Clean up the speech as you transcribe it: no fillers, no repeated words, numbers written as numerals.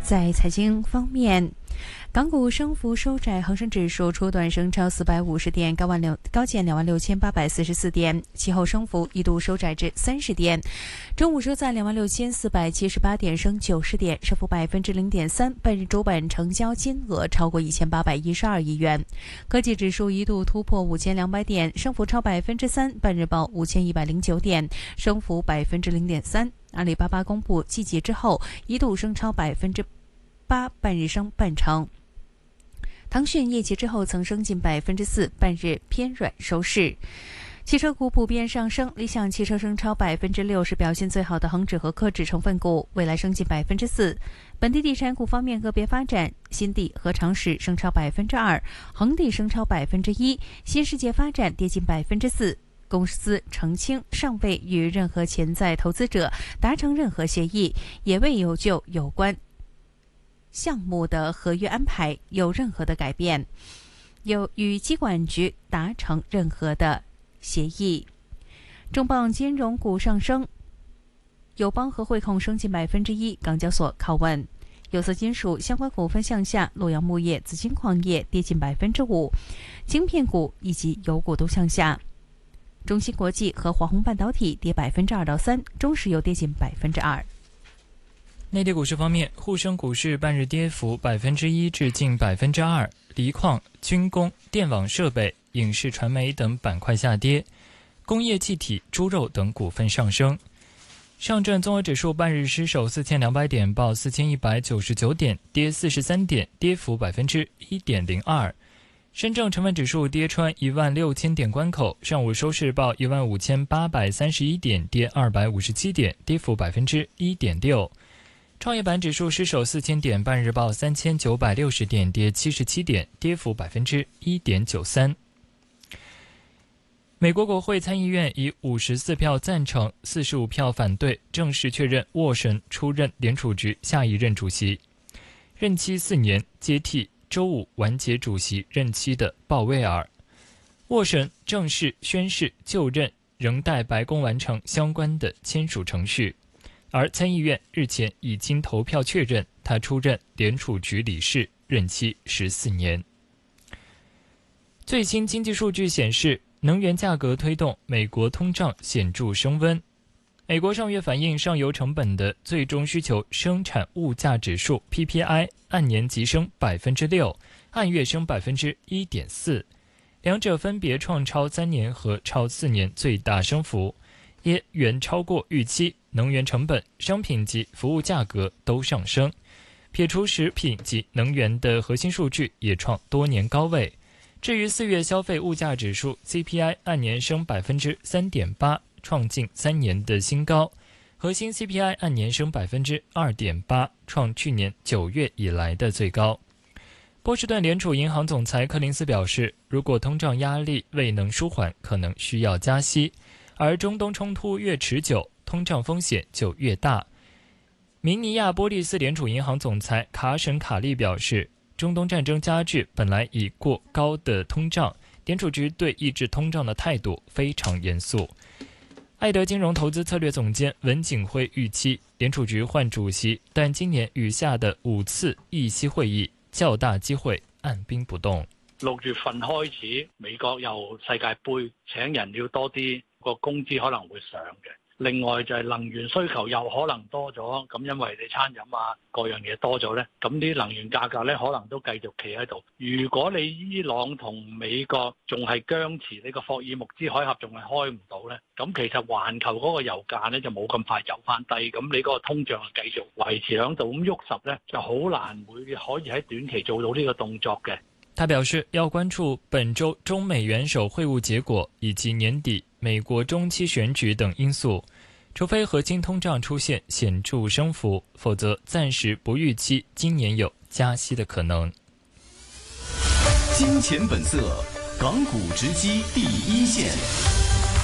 在财经方面，港股升幅收窄，恒生指数初段升超450点，高见26,844点，其后升幅一度收窄至30点。中午收在26,478点，升90点，升幅0.3%。半日主板成交金额超过1812亿元。科技指数一度突破5200点，升幅超3%，半日报5109点，升幅0.3%。阿里巴巴公布季绩之后，一度升超8%，半日升半成。腾讯业绩之后曾升近4%，半日偏软收市。汽车股普遍上升，理想汽车升超60%，表现最好的恒指和科指成分股，未来升近4%。本地地产股方面个别发展，新地和长实升超2%，恒地升超1%，新世界发展跌近4%。公司澄清尚未与任何潜在投资者达成任何协议，也未有就有关项目的合约安排有任何的改变，有与机管局达成任何的协议。重磅金融股上升，友邦和汇控升近1%，港交所靠稳。有色金属相关股份向下，洛阳钼业、紫金矿业跌近5%，晶片股以及油股都向下。中芯国际和华虹半导体跌2%到3%，中石油跌近2%。 内地股市方面，沪深股市半日跌幅1%至近2%，锂矿、军工、电网设备、影视传媒等板块下跌，工业气体、猪肉等股份上升。上证综合指数半日失守4200点，报4199点，跌43点，跌幅1.02%。深证成分指数跌穿16000点关口，上午收市报15831点，跌257点，跌幅1.6%。创业板指数失守4000点，半日报3960点，跌77点，跌幅1.93%。美国国会参议院以54票赞成、45票反对，正式确认沃什出任联储局下一任主席，任期4年，接替周五完结主席任期的鲍威尔。沃什正式宣誓就任，仍待白宫完成相关的签署程序。而参议院日前已经投票确认他出任联储局理事，任期14年。最新经济数据显示，能源价格推动美国通胀显著升温。美国上月反映上游成本的最终需求生产物价指数 PPI 按年急升6%，按月升1.4%，两者分别创超3年和超4年最大升幅，也远超过预期。能源成本、商品及服务价格都上升，撇除食品及能源的核心数据也创多年高位。至于4月消费物价指数 CPI 按年升3.8%，创近3年的新高，核心 CPI 按年升2.8%，创去年9月以来的最高。波士顿联储银行总裁柯林斯表示，如果通胀压力未能舒缓，可能需要加息，而中东冲突越持久，通胀风险就越大。明尼亚波利斯联储银行总裁卡什卡利表示，中东战争加剧本来已过高的通胀，联储局对抑制通胀的态度非常严肃。艾德金融投资策略总监文景辉预期联储局换主席，但今年余下的5次议息会议较大机会按兵不动。 6月份開始，美國又世界盃，請人要多啲，個工資可能會上嘅。另外就係能源需求又可能多咗，咁因為你餐飲啊各樣嘢多咗呢，咁啲能源價格呢可能都繼續企喺度。如果你伊朗同美國仲係僵持，呢個霍爾木茲海峽仲係開唔到呢，咁其實環球嗰個油價呢就冇咁快游翻低，咁你嗰個通脹係繼續維持喺度，咁喐實呢就好難會可以喺短期做到呢個動作嘅。 他表示要關注本周中美元首會晤結果以及年底美國中期選舉等因素，除非核心通脹出現顯著升幅，否則暫時不預期今年有加息的可能。 金錢本色，港股直擊第一線。